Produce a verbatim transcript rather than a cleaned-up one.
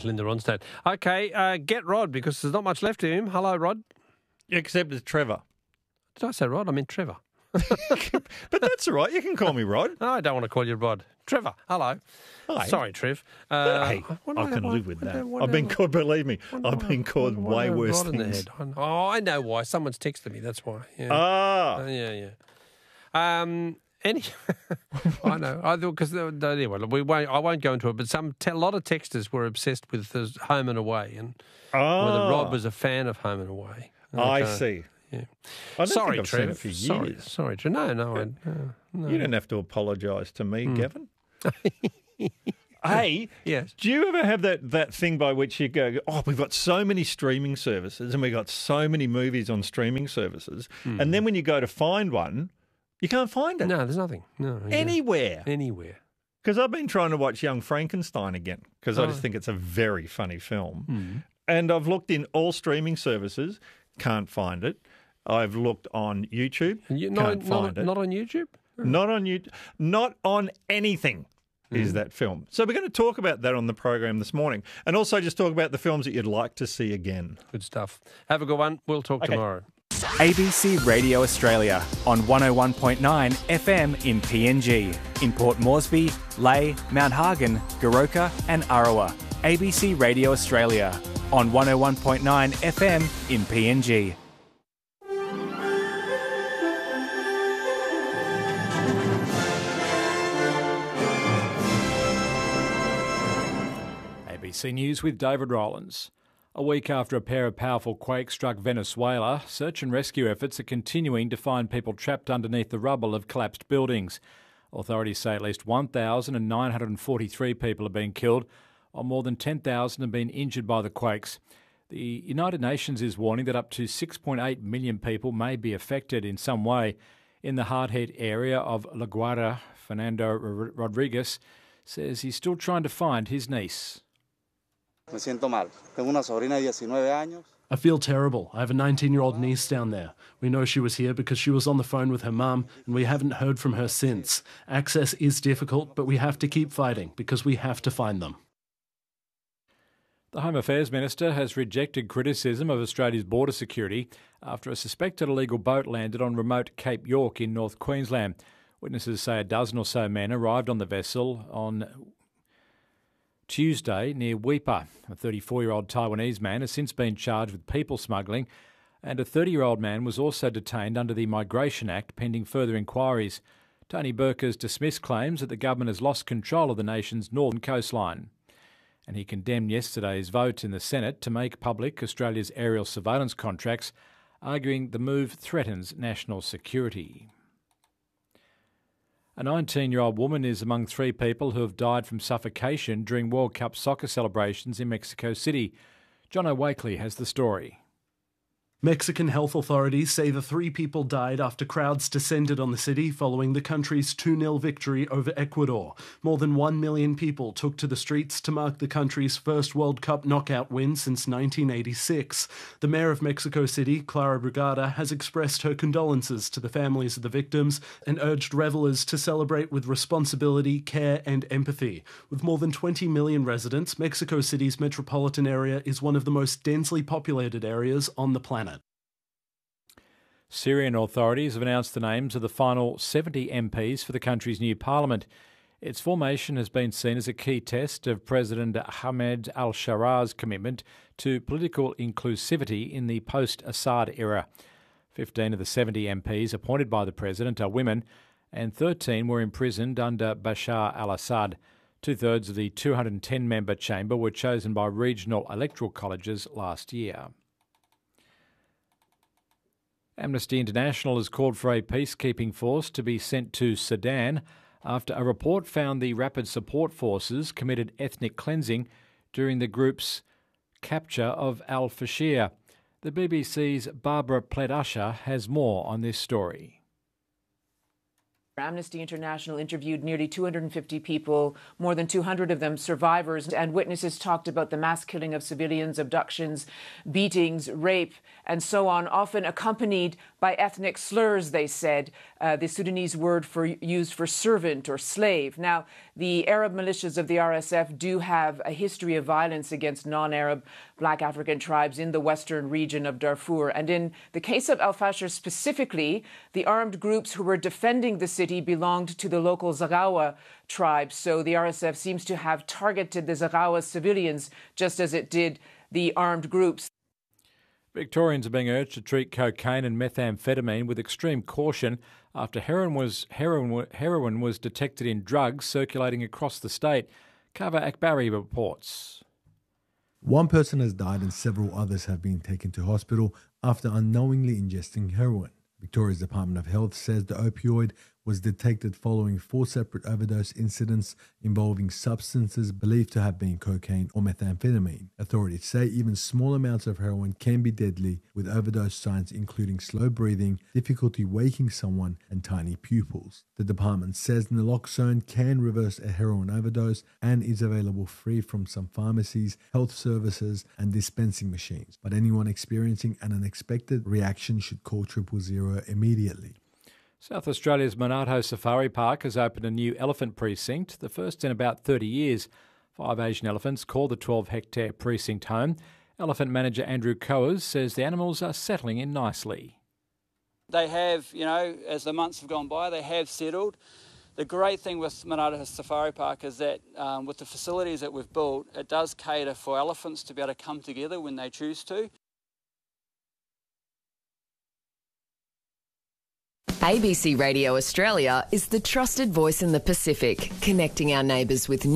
Linda Ronstadt. Okay, uh, get Rod, because there's not much left of him. Hello, Rod. Except it's Trevor. Did I say Rod? I meant Trevor. But that's all right. You can call me Rod. No, I don't want to call you Rod. Trevor, hello. Hi. Sorry, Trev. Uh, Hey, what I do can what- live with what that. do- what I've do- been called, believe me, what do I've I- been called what do I way have worse Rod in the things. head? I know- Oh, I know why. Someone's texted me, that's why. Yeah. Ah. Uh, yeah, yeah. Um, any, I know. I thought because anyway, we won't. I won't go into it. But some a lot of texters were obsessed with the Home and Away, and Ah. whether Rob was a fan of Home and Away. I Okay. see. Yeah. I don't Sorry, think I've Trev. seen it for years. Sorry, sorry, Trev. No, no, I, uh, no. You don't have to apologise to me, Hmm. Gavin. Hey, Yes. do you ever have that, that thing by which you go, oh, we've got so many streaming services and we've got so many movies on streaming services, and then when you go to find one, you can't find it No, there's nothing. No, yeah. anywhere. anywhere. Because I've been trying to watch Young Frankenstein again because I Oh. just think it's a very funny film. Hmm. And I've looked in all streaming services, can't find it. I've looked on YouTube, You, can't not, find not, it. not on YouTube. Not on you, not on anything is that film. So we're going to talk about that on the program this morning, and also just talk about the films that you'd like to see again. Good stuff. Have a good one. We'll talk Okay. tomorrow. A B C Radio Australia on one oh one point nine F M in P N G, in Port Moresby, Leigh, Mount Hagen, Goroka and Arawa. A B C Radio Australia on one oh one point nine F M in P N G. A B C News with David Rowlands. A week after a pair of powerful quakes struck Venezuela, search and rescue efforts are continuing to find people trapped underneath the rubble of collapsed buildings. Authorities say at least one thousand nine hundred forty-three people have been killed, while more than ten thousand have been injured by the quakes. The United Nations is warning that up to six point eight million people may be affected in some way. In the hard-hit area of La Guaira, Fernando Rodriguez says he's still trying to find his niece. Me siento mal. Tengo una sobrina de diecinueve años. I feel terrible. I have a nineteen-year-old niece down there. We know she was here because she was on the phone with her mum, and we haven't heard from her since. Access is difficult, but we have to keep fighting because we have to find them. The Home Affairs Minister has rejected criticism of Australia's border security after a suspected illegal boat landed on remote Cape York in North Queensland. Witnesses say a dozen or so men arrived on the vessel on Tuesday near Weipa. A thirty-four-year-old Taiwanese man has since been charged with people smuggling, and a thirty-year-old man was also detained under the Migration Act pending further inquiries. Tony Burke has dismissed claims that the government has lost control of the nation's northern coastline. And he condemned yesterday's vote in the Senate to make public Australia's aerial surveillance contracts, arguing the move threatens national security. A nineteen-year-old woman is among three people who have died from suffocation during World Cup soccer celebrations in Mexico City. John O'Wakely has the story. Mexican health authorities say the three people died after crowds descended on the city following the country's two nil victory over Ecuador. More than one million people took to the streets to mark the country's first World Cup knockout win since nineteen eighty-six. The mayor of Mexico City, Clara Brugada, has expressed her condolences to the families of the victims and urged revelers to celebrate with responsibility, care and empathy. With more than twenty million residents, Mexico City's metropolitan area is one of the most densely populated areas on the planet. Syrian authorities have announced the names of the final seventy M Ps for the country's new parliament. Its formation has been seen as a key test of President Ahmed al-Sharar's commitment to political inclusivity in the post-Assad era. Fifteen of the seventy M Ps appointed by the president are women, and thirteen were imprisoned under Bashar al-Assad. Two-thirds of the two hundred ten member chamber were chosen by regional electoral colleges last year. Amnesty International has called for a peacekeeping force to be sent to Sudan after a report found the Rapid Support Forces committed ethnic cleansing during the group's capture of al-Fashir. The B B C's Barbara Plett-Usher has more on this story. Amnesty International interviewed nearly two hundred fifty people, more than two hundred of them survivors, and witnesses talked about the mass killing of civilians, abductions, beatings, rape, and so on, often accompanied by ethnic slurs, they said, uh, the Sudanese word for used for servant or slave. Now, the Arab militias of the R S F do have a history of violence against non-Arab black African tribes in the western region of Darfur. And in the case of Al-Fasher specifically, the armed groups who were defending the city belonged to the local Zaghawa tribe. So the R S F seems to have targeted the Zaghawa civilians just as it did the armed groups. Victorians are being urged to treat cocaine and methamphetamine with extreme caution after heroin was, heroin, heroin was detected in drugs circulating across the state. Kava Akbari reports. One person has died and several others have been taken to hospital after unknowingly ingesting heroin. Victoria's Department of Health says the opioid was detected following four separate overdose incidents involving substances believed to have been cocaine or methamphetamine. Authorities say even small amounts of heroin can be deadly, with overdose signs including slow breathing, difficulty waking someone, and tiny pupils. The department says naloxone can reverse a heroin overdose and is available free from some pharmacies, health services, and dispensing machines. But anyone experiencing an unexpected reaction should call triple zero immediately. South Australia's Monarto Safari Park has opened a new elephant precinct, the first in about thirty years. Five Asian elephants call the twelve-hectare precinct home. Elephant manager Andrew Coers says the animals are settling in nicely. They have, you know, as the months have gone by, they have settled. The great thing with Monarto Safari Park is that um, with the facilities that we've built, it does cater for elephants to be able to come together when they choose to. A B C Radio Australia is the trusted voice in the Pacific, connecting our neighbours with